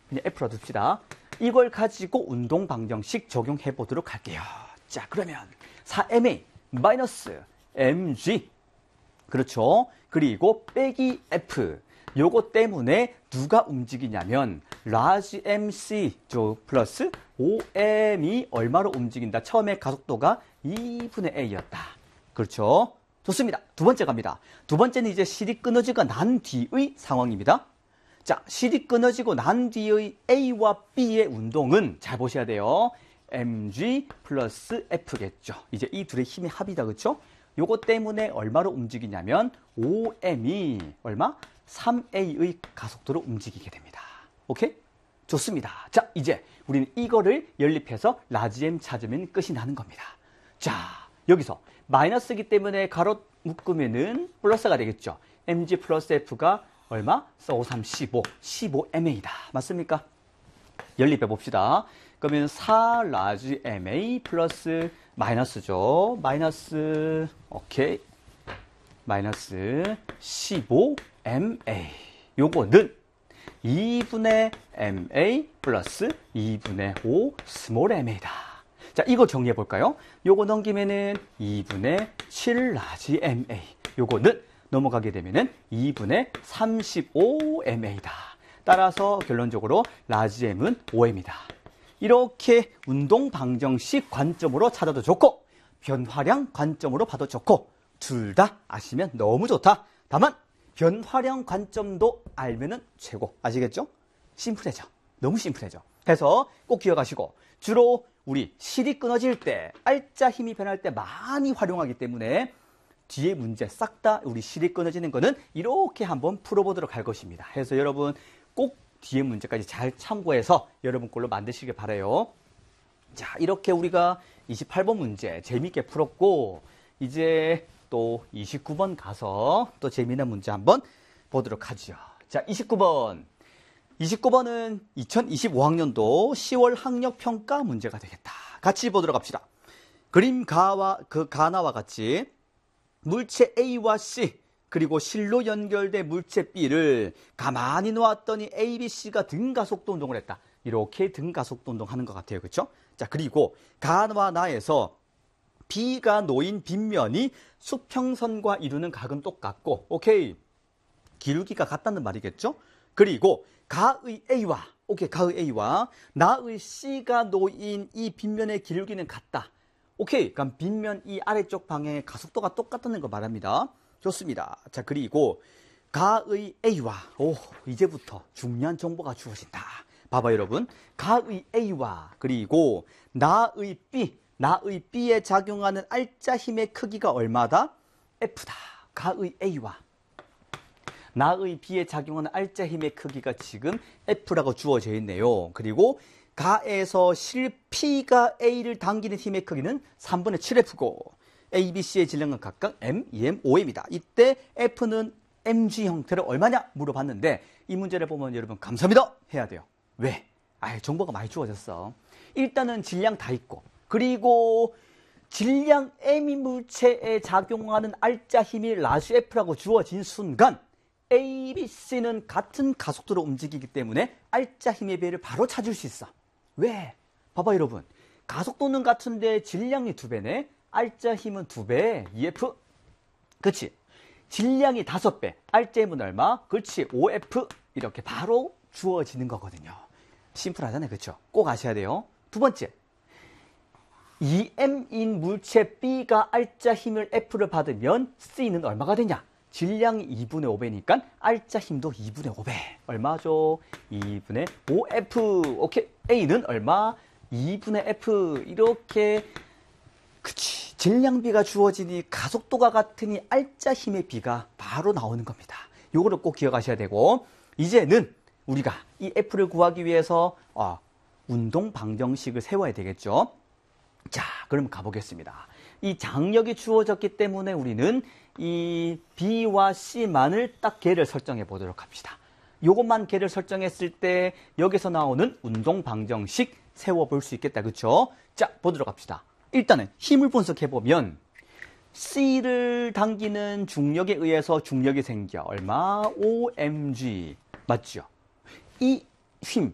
그냥 F로 둡시다. 이걸 가지고 운동 방정식 적용해 보도록 할게요. 자, 그러면 4ma 마이너스 mg 그렇죠. 그리고 빼기 f 요거 때문에 누가 움직이냐면 large mc 플러스 5m이 얼마로 움직인다. 처음에 가속도가 2분의 a였다. 그렇죠. 좋습니다. 두 번째 갑니다. 두 번째는 이제 실이 끊어지고 난 뒤의 상황입니다. 자, 실이 끊어지고 난 뒤의 A와 B의 운동은 잘 보셔야 돼요. mg 플러스 f겠죠. 이제 이 둘의 힘의 합이다. 그렇죠? 요거 때문에 얼마로 움직이냐면 5m이 얼마? 3a의 가속도로 움직이게 됩니다. 오케이? 좋습니다. 자, 이제 우리는 이거를 연립해서 라지 m 찾으면 끝이 나는 겁니다. 자, 여기서 마이너스이기 때문에 가로 묶으면은 플러스가 되겠죠. mg 플러스 f가 얼마? 5, 3, 15, 15ma다. 맞습니까? 연립해 봅시다. 그러면 4 라지 ma 플러스 마이너스죠. 마이너스, 오케이. 마이너스 15ma. 요거는 2분의 ma 플러스 2분의 5 스몰 ma다. 자, 이거 정리해 볼까요? 요거 넘기면은 2분의 7 라지 ma. 요거는 넘어가게 되면은 2분의 35ma다. 따라서 결론적으로 라지 m은 5m이다. 이렇게 운동 방정식 관점으로 찾아도 좋고 변화량 관점으로 봐도 좋고 둘 다 아시면 너무 좋다. 다만 변화량 관점도 알면은 최고. 아시겠죠? 심플해져. 너무 심플해져. 해서 꼭 기억하시고 주로 우리 실이 끊어질 때 알짜 힘이 변할 때 많이 활용하기 때문에 뒤에 문제 싹 다 우리 실이 끊어지는 거는 이렇게 한번 풀어보도록 할 것입니다. 해서 여러분 꼭 뒤에 문제까지 잘 참고해서 여러분 걸로 만드시길 바라요. 자, 이렇게 우리가 28번 문제 재미있게 풀었고 이제 또 29번 가서 또 재미있는 문제 한번 보도록 하죠. 자, 29번. 29번은 2025학년도 10월 학력평가 문제가 되겠다. 같이 보도록 합시다. 그림 가나와 같이 물체 A와 C 그리고 실로 연결된 물체 B를 가만히 놓았더니 A, B, C가 등가속도 운동을 했다. 이렇게 등가속도 운동하는 것 같아요. 그렇죠? 자, 그리고 가와 나에서 B가 놓인 빗면이 수평선과 이루는 각은 똑같고 오케이. 기울기가 같다는 말이겠죠? 그리고 가의 A와 가의 A와 나의 C가 놓인 이 빗면의 기울기는 같다. 오케이. 그럼 빗면 이 아래쪽 방향의 가속도가 똑같다는 거 말합니다. 좋습니다. 자, 그리고 가의 A와 이제부터 중요한 정보가 주어진다. 봐봐 여러분. 가의 A와 그리고 나의 B에 작용하는 알짜 힘의 크기가 얼마다? F다. 가의 A와 나의 B에 작용하는 알짜 힘의 크기가 지금 F라고 주어져 있네요. 그리고 가에서 실 P가 A를 당기는 힘의 크기는 3분의 7F고 A, B, C의 질량은 각각 M, 2M, 5M이다. 이때 F는 mg 형태로 얼마냐 물어봤는데 이 문제를 보면 여러분 감사합니다 해야 돼요. 왜? 정보가 많이 주어졌어. 일단은 질량 다 있고 그리고 질량 M이 물체에 작용하는 알짜 힘이 라지 F라고 주어진 순간 A, B, C는 같은 가속도로 움직이기 때문에 알짜 힘의 배를 바로 찾을 수 있어. 왜? 봐봐 여러분. 가속도는 같은데 질량이 2배네. 알짜 힘은 2배. EF. 그치? 질량이 5배. 알짜 힘은 얼마? 그렇지. 5F. 이렇게 바로 주어지는 거거든요. 심플하잖아요. 그렇죠? 꼭 아셔야 돼요. 두 번째. 2M인 물체 B가 알짜 힘을 F를 받으면 C는 얼마가 되냐? 질량이 2분의 5배니까 알짜 힘도 2분의 5배. 얼마죠? 2분의 5F. 오케이. A는 얼마? 2분의 F. 이렇게 그치. 질량비가 주어지니 가속도가 같으니 알짜 힘의 비가 바로 나오는 겁니다. 요거를 꼭 기억하셔야 되고 이제는 우리가 이 F를 구하기 위해서 운동 방정식을 세워야 되겠죠. 자, 그럼 가보겠습니다. 이 장력이 주어졌기 때문에 우리는 이 B와 C만을 딱 개를 설정해 보도록 합시다. 요것만 개를 설정했을 때 여기서 나오는 운동 방정식 세워볼 수 있겠다. 그렇죠? 자, 보도록 합시다. 일단은 힘을 분석해 보면 C를 당기는 중력에 의해서 중력이 생겨. 얼마? 5mg. 맞죠? 이 힘,